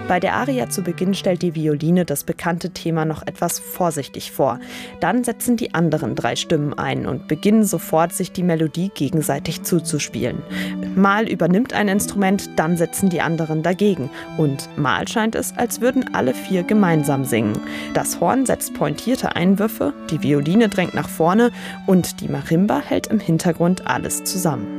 Bei der Aria zu Beginn stellt die Violine das bekannte Thema noch etwas vorsichtig vor. Dann setzen die anderen 3 Stimmen ein und beginnen sofort, sich die Melodie gegenseitig zuzuspielen. Mal übernimmt ein Instrument, dann setzen die anderen dagegen. Und mal scheint es, als würden alle 4 gemeinsam singen. Das Horn setzt pointierte Einwürfe, die Violine drängt nach vorne und die Marimba hält im Hintergrund alles zusammen.